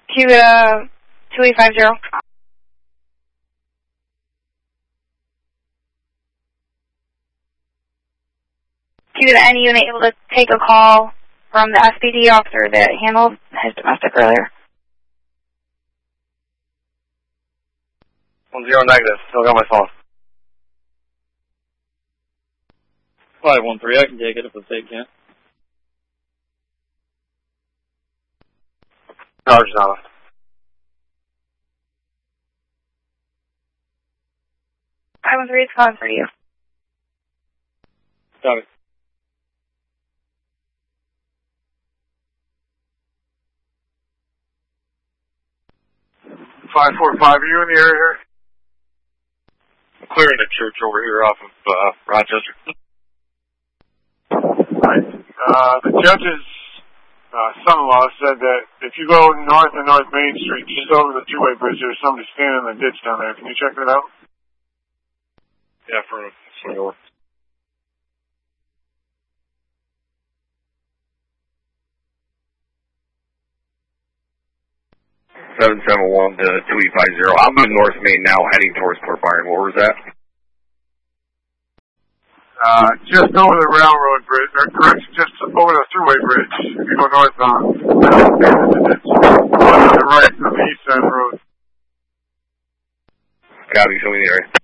to 2850. To the any unit able to take a call from the SPD officer that handled his domestic earlier. 10 negative. Still got my phone. 513. I can take it if they can't. Charge on it. I was ready to call for you. Got it. 545, are you in the area here? I'm clearing the church over here off of Rochester. Right. The judge's son-in-law said that if you go north on North Main Street, just over the two-way bridge, there's somebody standing in the ditch down there. Can you check that out? Yeah, for a swing over. (771) to 2850. I'm on North Main now, heading towards Port Byron. What was that? Just over the railroad bridge, or correction, just over the thruway bridge. If you go northbound, to the right of the east side road. Copy, show me the area.